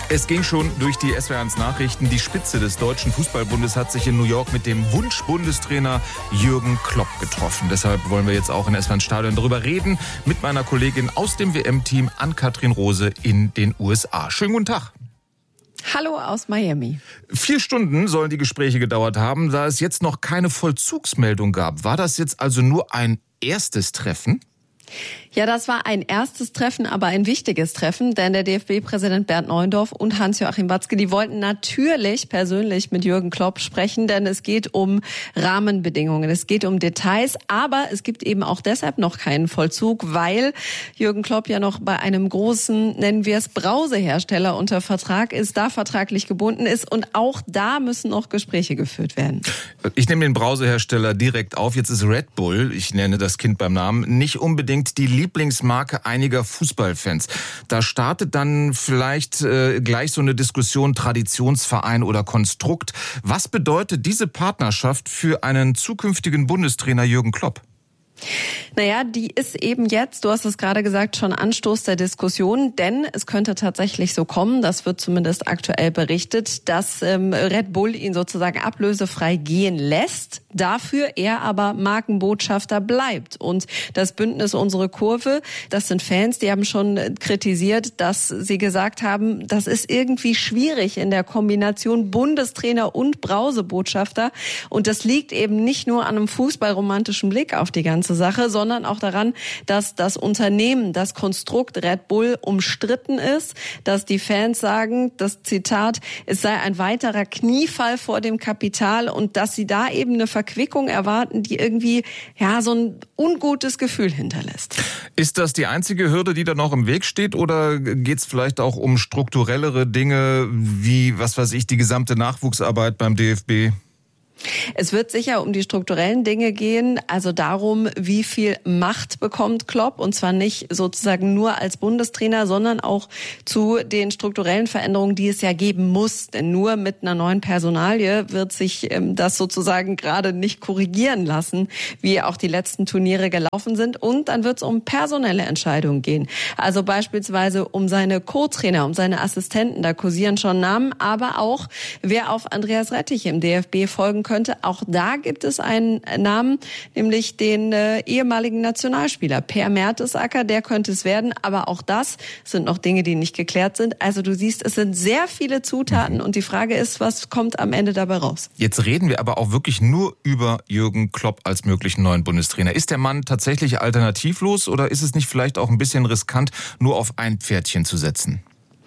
Es ging schon durch die SWR1 Nachrichten. Die Spitze des Deutschen Fußballbundes hat sich in New York mit dem Wunschbundestrainer Jürgen Klopp getroffen. Deshalb wollen wir jetzt auch in SWR1 Stadion darüber reden mit meiner Kollegin aus dem WM-Team Ann-Kathrin Rose in den USA. Schönen guten Tag. Hallo aus Miami. 4 Stunden sollen die Gespräche gedauert haben, da es jetzt noch keine Vollzugsmeldung gab. War das jetzt also nur ein erstes Treffen? Ja, das war ein erstes Treffen, aber ein wichtiges Treffen, denn der DFB-Präsident Bernd Neuendorf und Hans-Joachim Watzke, die wollten natürlich persönlich mit Jürgen Klopp sprechen, denn es geht um Rahmenbedingungen, es geht um Details, aber es gibt eben auch deshalb noch keinen Vollzug, weil Jürgen Klopp ja noch bei einem großen, nennen wir es, Brausehersteller unter Vertrag ist, da vertraglich gebunden ist und auch da müssen noch Gespräche geführt werden. Ich nehme den Brausehersteller direkt auf. Jetzt ist Red Bull, ich nenne das Kind beim Namen, nicht unbedingt die Lieblingsmarke einiger Fußballfans. Da startet dann vielleicht gleich so eine Diskussion Traditionsverein oder Konstrukt. Was bedeutet diese Partnerschaft für einen zukünftigen Bundestrainer Jürgen Klopp? Naja, die ist eben jetzt, du hast es gerade gesagt, schon Anstoß der Diskussion, denn es könnte tatsächlich so kommen, das wird zumindest aktuell berichtet, dass Red Bull ihn sozusagen ablösefrei gehen lässt, dafür er aber Markenbotschafter bleibt. Und das Bündnis Unsere Kurve, das sind Fans, die haben schon kritisiert, dass sie gesagt haben, das ist irgendwie schwierig in der Kombination Bundestrainer und Brausebotschafter. Und das liegt eben nicht nur an einem fußballromantischen Blick auf die ganze Sache, sondern auch daran, dass das Unternehmen, das Konstrukt Red Bull umstritten ist, dass die Fans sagen, das Zitat, es sei ein weiterer Kniefall vor dem Kapital und dass sie da eben eine Verquickung erwarten, die irgendwie so ein ungutes Gefühl hinterlässt. Ist das die einzige Hürde, die da noch im Weg steht, oder geht es vielleicht auch um strukturellere Dinge wie, was weiß ich, die gesamte Nachwuchsarbeit beim DFB? Es wird sicher um die strukturellen Dinge gehen, also darum, wie viel Macht bekommt Klopp, und zwar nicht sozusagen nur als Bundestrainer, sondern auch zu den strukturellen Veränderungen, die es ja geben muss. Denn nur mit einer neuen Personalie wird sich das sozusagen gerade nicht korrigieren lassen, wie auch die letzten Turniere gelaufen sind. Und dann wird es um personelle Entscheidungen gehen. Also beispielsweise um seine Co-Trainer, um seine Assistenten, da kursieren schon Namen, aber auch wer auf Andreas Rettich im DFB folgen könnte. Auch da gibt es einen Namen, nämlich den ehemaligen Nationalspieler Per Mertesacker, der könnte es werden. Aber auch das sind noch Dinge, die nicht geklärt sind. Also du siehst, es sind sehr viele Zutaten und die Frage ist, was kommt am Ende dabei raus? Jetzt reden wir aber auch wirklich nur über Jürgen Klopp als möglichen neuen Bundestrainer. Ist der Mann tatsächlich alternativlos oder ist es nicht vielleicht auch ein bisschen riskant, nur auf ein Pferdchen zu setzen?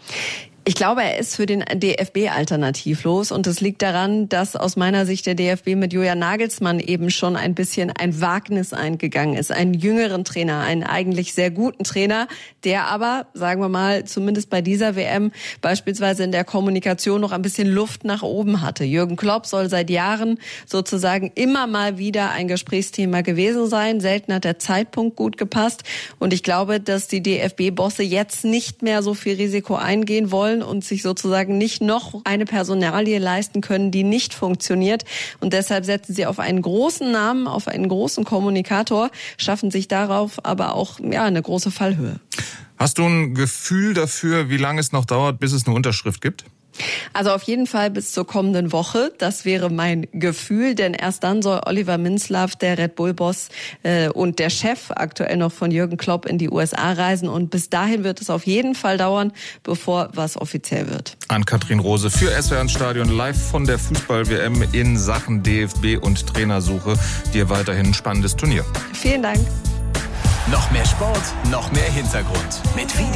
Ich glaube, er ist für den DFB alternativlos und es liegt daran, dass aus meiner Sicht der DFB mit Julian Nagelsmann eben schon ein bisschen ein Wagnis eingegangen ist. Einen jüngeren Trainer, einen eigentlich sehr guten Trainer, der aber, sagen wir mal, zumindest bei dieser WM beispielsweise in der Kommunikation noch ein bisschen Luft nach oben hatte. Jürgen Klopp soll seit Jahren sozusagen immer mal wieder ein Gesprächsthema gewesen sein. Selten hat der Zeitpunkt gut gepasst und ich glaube, dass die DFB-Bosse jetzt nicht mehr so viel Risiko eingehen wollen und sich sozusagen nicht noch eine Personalie leisten können, die nicht funktioniert. Und deshalb setzen sie auf einen großen Namen, auf einen großen Kommunikator, schaffen sich darauf aber auch eine große Fallhöhe. Hast du ein Gefühl dafür, wie lange es noch dauert, bis es eine Unterschrift gibt? Also auf jeden Fall bis zur kommenden Woche. Das wäre mein Gefühl, denn erst dann soll Oliver Minzlaff, der Red Bull-Boss und der Chef aktuell noch von Jürgen Klopp, in die USA reisen. Und bis dahin wird es auf jeden Fall dauern, bevor was offiziell wird. Ann-Kathrin Rose für SWR1 Stadion live von der Fußball-WM in Sachen DFB und Trainersuche. Dir weiterhin ein spannendes Turnier. Vielen Dank. Noch mehr Sport, noch mehr Hintergrund. Mit